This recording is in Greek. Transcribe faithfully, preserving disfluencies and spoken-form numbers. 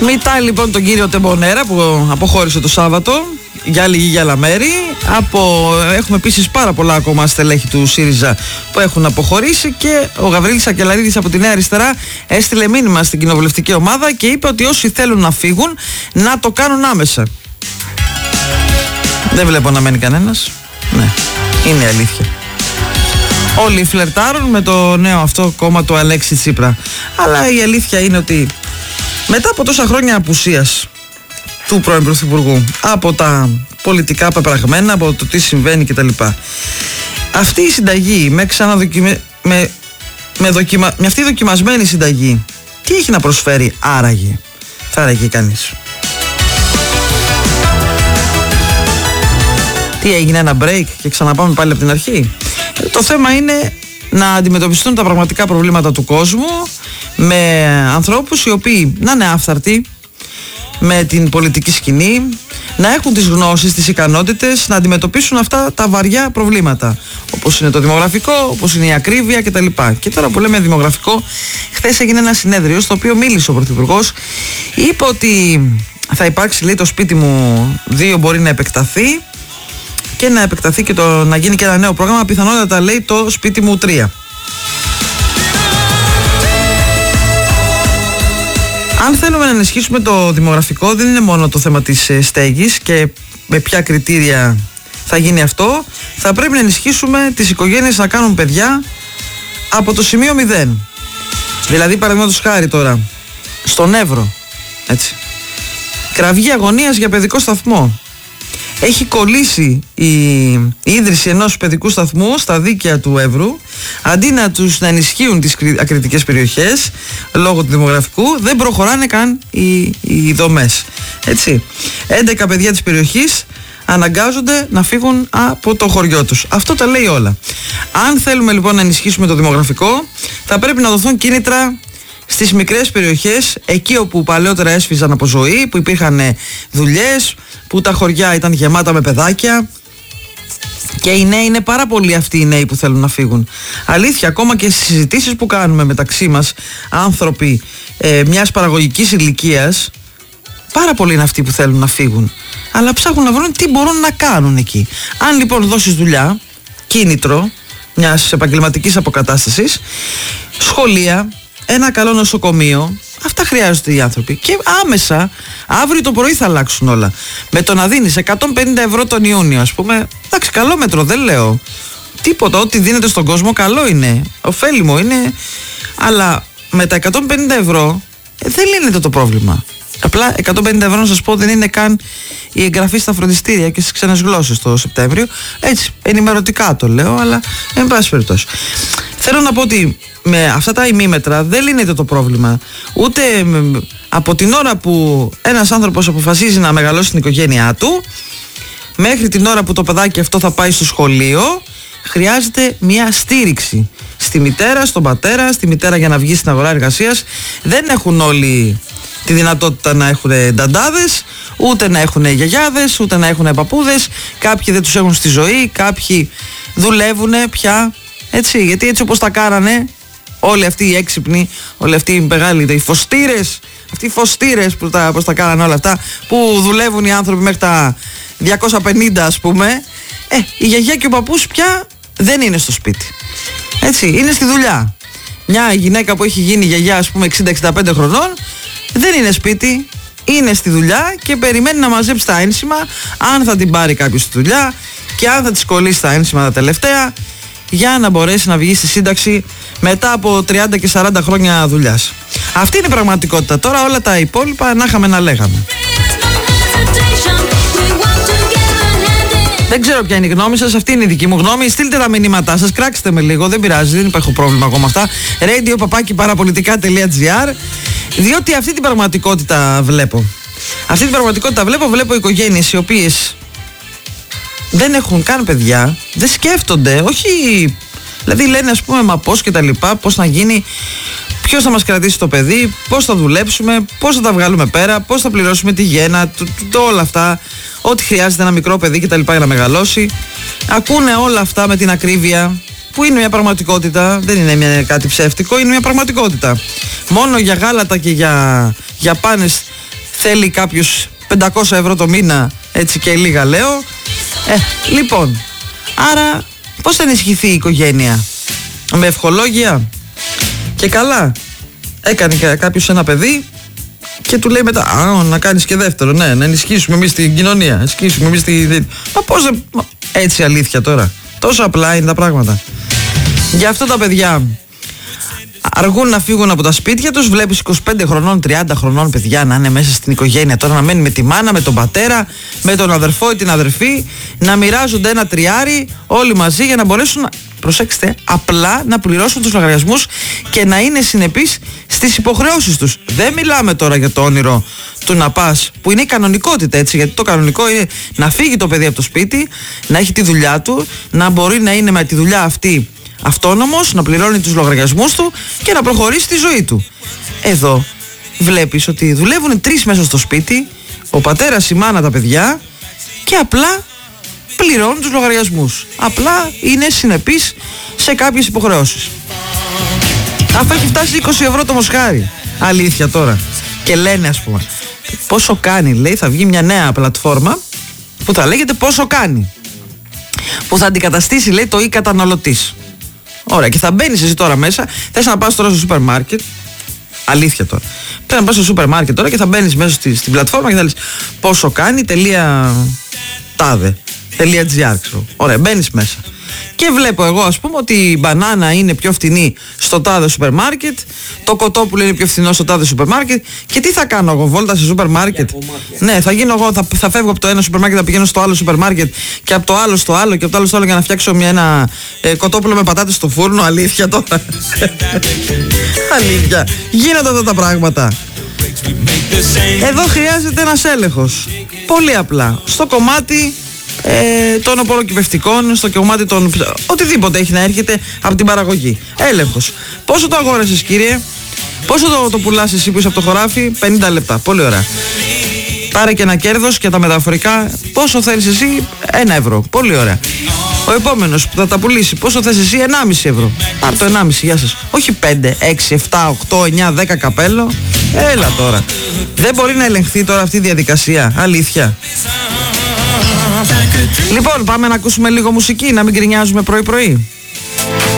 Μετά λοιπόν τον κύριο Τεμπονέρα που αποχώρησε το Σάββατο για άλλη γη για άλλα μέρη. Από, έχουμε επίσης πάρα πολλά ακόμα στελέχη του ΣΥΡΙΖΑ που έχουν αποχωρήσει και ο Γαβρίλης Σακελαρίδης από τη Νέα Αριστερά έστειλε μήνυμα στην κοινοβουλευτική ομάδα και είπε ότι όσοι θέλουν να φύγουν να το κάνουν άμεσα. Δεν βλέπω να μένει κανένας. Ναι, είναι αλήθεια. Όλοι φλερτάρουν με το νέο αυτό κόμμα του Αλέξη Τσίπρα. Αλλά η αλήθεια είναι ότι μετά από τόσα χρόνια απουσίας του πρώην Πρωθυπουργού, από τα πολιτικά πεπραγμένα, από το τι συμβαίνει κτλ, αυτή η συνταγή με, ξαναδοκιμε... με... Με, δοκιμα... με αυτή η δοκιμασμένη συνταγή τι έχει να προσφέρει άραγε, θα άραγε κανείς? Τι έγινε, ένα break και ξαναπάμε πάλι από την αρχή? Το θέμα είναι να αντιμετωπιστούν τα πραγματικά προβλήματα του κόσμου με ανθρώπους οι οποίοι να είναι άφθαρτοι με την πολιτική σκηνή, να έχουν τις γνώσεις, τις ικανότητες να αντιμετωπίσουν αυτά τα βαριά προβλήματα, όπως είναι το δημογραφικό, όπως είναι η ακρίβεια κτλ. Και τώρα που λέμε δημογραφικό, χθες έγινε ένα συνέδριο στο οποίο μίλησε ο Πρωθυπουργός, είπε ότι θα υπάρξει, λέει, το σπίτι μου δύο μπορεί να επεκταθεί και να επεκταθεί και το, να γίνει και ένα νέο πρόγραμμα, πιθανότατα, λέει, το σπίτι μου τρία. Αν θέλουμε να ενισχύσουμε το δημογραφικό, δεν είναι μόνο το θέμα της στέγης και με ποια κριτήρια θα γίνει αυτό. Θα πρέπει να ενισχύσουμε τις οικογένειες να κάνουν παιδιά από το σημείο μηδέν. Δηλαδή, παραδείγματος χάρη τώρα, στον Εύρο, έτσι, κραυγή αγωνίας για παιδικό σταθμό. Έχει κολλήσει η, η ίδρυση ενός παιδικού σταθμού στα δίκαια του Εύρου. Αντί να τους να ενισχύουν τις ακριτικές περιοχές λόγω του δημογραφικού, δεν προχωράνε καν οι, οι δομές. Έτσι, έντεκα παιδιά της περιοχής αναγκάζονται να φύγουν από το χωριό τους. Αυτό τα λέει όλα. Αν θέλουμε λοιπόν να ενισχύσουμε το δημογραφικό, θα πρέπει να δοθούν κίνητρα στις μικρές περιοχές, εκεί όπου παλαιότερα έσφιζαν από ζωή, που υπήρχαν δουλειές, που τα χωριά ήταν γεμάτα με παιδάκια. Και οι νέοι είναι πάρα πολλοί αυτοί οι νέοι που θέλουν να φύγουν. Αλήθεια, ακόμα και στις συζητήσεις που κάνουμε μεταξύ μας, άνθρωποι ε, μιας παραγωγικής ηλικίας, πάρα πολλοί είναι αυτοί που θέλουν να φύγουν. Αλλά ψάχνουν να βρουν τι μπορούν να κάνουν εκεί. Αν λοιπόν δώσεις δουλειά, κίνητρο μιας επαγγελματικής αποκατάστασης, σχολεία, ένα καλό νοσοκομείο, αυτά χρειάζονται οι άνθρωποι. Και άμεσα, αύριο το πρωί θα αλλάξουν όλα. Με το να δίνεις εκατόν πενήντα ευρώ τον Ιούνιο, ας πούμε, εντάξει, καλό μέτρο, δεν λέω. Τίποτα, ό,τι δίνεται στον κόσμο καλό είναι. Ωφέλιμο είναι. Αλλά με τα εκατόν πενήντα ευρώ ε, δεν λύνεται το πρόβλημα. Απλά εκατόν πενήντα ευρώ, να σας πω, δεν είναι καν η εγγραφή στα φροντιστήρια και στις ξένες γλώσσες το Σεπτέμβριο. Έτσι, ενημερωτικά το λέω, αλλά εν πάση περιπτώσει. Θέλω να πω ότι με αυτά τα ημίμετρα δεν λύνεται το πρόβλημα. Ούτε από την ώρα που ένας άνθρωπος αποφασίζει να μεγαλώσει την οικογένειά του, μέχρι την ώρα που το παιδάκι αυτό θα πάει στο σχολείο, χρειάζεται μια στήριξη στη μητέρα, στον πατέρα, στη μητέρα για να βγει στην αγορά εργασίας. Δεν έχουν όλοι τη δυνατότητα να έχουν νταντάδες, ούτε να έχουν γιαγιάδες, ούτε να έχουν παππούδες. Κάποιοι δεν τους έχουν στη ζωή, κάποιοι δουλεύουν πια. Έτσι, γιατί έτσι όπως τα κάνανε όλοι αυτοί οι έξυπνοι, όλοι αυτοί οι μεγάλοι, οι φωστήρες, αυτοί οι φωστήρες που τα, πώς τα κάνανε όλα αυτά, που δουλεύουν οι άνθρωποι μέχρι τα διακόσια πενήντα, ας πούμε, ε, η γιαγιά και ο παππούς πια δεν είναι στο σπίτι. Έτσι, είναι στη δουλειά. Μια γυναίκα που έχει γίνει γιαγιά, ας πούμε, εξήντα εξήντα πέντε χρονών, δεν είναι σπίτι, είναι στη δουλειά και περιμένει να μαζέψει τα ένσημα, αν θα την πάρει κάποιος στη δουλειά και αν θα της κολλήσει τα ένσημα τα τελευταία, για να μπορέσει να βγει στη σύνταξη μετά από τριάντα και σαράντα χρόνια δουλειάς. Αυτή είναι η πραγματικότητα. Τώρα όλα τα υπόλοιπα να είχαμε να λέγαμε. Δεν ξέρω ποια είναι η γνώμη σας, αυτή είναι η δική μου γνώμη. Στείλτε τα μηνύματά σας, κράξτε με λίγο, δεν πειράζει, δεν υπάρχει πρόβλημα ακόμα αυτά. radio παπάκι παραπολιτικά τελεία gr, διότι αυτή την πραγματικότητα βλέπω. Αυτή την πραγματικότητα βλέπω, βλέπω οικογένειες οι οποίες δεν έχουν καν παιδιά, δεν σκέφτονται, όχι, δηλαδή λένε, ας πούμε, μα πώς και τα λοιπά, πώς να γίνει, ποιος θα μας κρατήσει το παιδί, πώς θα δουλέψουμε, πώς θα τα βγάλουμε πέρα, πώς θα πληρώσουμε τη γέννα, το, το, το, όλα αυτά, ό,τι χρειάζεται ένα μικρό παιδί και τα λοιπά για να μεγαλώσει. Ακούνε όλα αυτά με την ακρίβεια, που είναι μια πραγματικότητα, δεν είναι μια, κάτι ψεύτικο, είναι μια πραγματικότητα. Μόνο για γάλατα και για, για πάνες θέλει κάποιος πεντακόσια ευρώ το μήνα, έτσι και λίγα λέω. Ε, λοιπόν, άρα πώς θα ενισχυθεί η οικογένεια? Με ευχολόγια? Και καλά, έκανε κάποιος ένα παιδί και του λέει μετά, α, να κάνεις και δεύτερο, ναι, να ενισχύσουμε εμείς την κοινωνία, ενισχύσουμε εμείς τη... Μα πώς δεν... Έτσι αλήθεια τώρα, τόσο απλά είναι τα πράγματα. Γι' αυτό τα παιδιά αργούν να φύγουν από τα σπίτια τους. Βλέπεις είκοσι πέντε χρονών, τριάντα χρονών παιδιά να είναι μέσα στην οικογένεια. Τώρα να μένει με τη μάνα, με τον πατέρα, με τον αδερφό ή την αδερφή, να μοιράζονται ένα τριάρι όλοι μαζί για να μπορέσουν να, προσέξτε, απλά να πληρώσουν τους λογαριασμούς και να είναι συνεπείς στις υποχρεώσεις τους. Δεν μιλάμε τώρα για το όνειρο του να πας, που είναι η κανονικότητα, έτσι, γιατί το κανονικό είναι να φύγει το παιδί από το σπίτι, να έχει τη δουλειά του, να μπορεί να είναι με τη δουλειά αυτή αυτόνομος, να πληρώνει τους λογαριασμούς του και να προχωρήσει τη ζωή του. Εδώ βλέπεις ότι δουλεύουν τρεις μέσα στο σπίτι, ο πατέρας, η μάνα, τα παιδιά, και απλά πληρώνουν τους λογαριασμούς. Απλά είναι συνεπείς σε κάποιες υποχρεώσεις. Αυτό έχει φτάσει είκοσι ευρώ το μοσχάρι. Αλήθεια τώρα. Και λένε, ας πούμε, πόσο κάνει, λέει, θα βγει μια νέα πλατφόρμα που θα λέγεται πόσο κάνει, που θα αντικαταστήσει, λέει, το e-καταναλωτής. Ωραία, και θα μπαίνεις εσύ τώρα μέσα. Θες να πας τώρα στο σούπερ μάρκετ. Αλήθεια τώρα. Θες να πας στο σούπερ μάρκετ τώρα και θα μπαίνεις μέσα στη, στην πλατφόρμα και θα λες πόσο κάνει τελεία τάδε, τελεία gr, ξέρω. Ωραία, μπαίνεις μέσα. Και βλέπω εγώ, ας πούμε, ότι η μπανάνα είναι πιο φθηνή στο τάδε σούπερ μάρκετ, το κοτόπουλο είναι πιο φθηνό στο τάδε σούπερ μάρκετ. Και τι θα κάνω εγώ, βόλτα σε σούπερ μάρκετ? Ναι, θα γίνω εγώ, θα, θα φεύγω από το ένα σούπερ μάρκετ, θα πηγαίνω στο άλλο σούπερ μάρκετ και από το άλλο στο άλλο και από το άλλο στο άλλο για να φτιάξω μια, ένα ε, κοτόπουλο με πατάτες στο φούρνο. Αλήθεια τώρα. Αλήθεια. Γίνονται αυτά τα πράγματα. Εδώ χρειάζεται ένας έλεγχος. Πολύ απλά. Στο κομμάτι Ε, των οπωροκυπευτικών, στο κομμάτι των οτιδήποτε έχει να έρχεται από την παραγωγή. Έλεγχος. Πόσο το αγόρασες, κύριε? Πόσο το, το πουλάς εσύ που είσαι από το χωράφι? πενήντα λεπτά. Πολύ ωραία. Πάρε και ένα κέρδος και τα μεταφορικά. Πόσο θέλεις εσύ? Ένα ευρώ. Πολύ ωραία. Ο επόμενος που θα τα πουλήσει, πόσο θες εσύ? ενάμιση ευρώ. Πάρ' το ενάμιση, γεια σας. Όχι πέντε, έξι, επτά, οκτώ, εννιά, δέκα καπέλο. Έλα τώρα. Δεν μπορεί να ελεγχθεί τώρα αυτή η διαδικασία. Αλήθεια. Λοιπόν, πάμε να ακούσουμε λίγο μουσική, να μην γκρινιάζουμε πρωί-πρωί.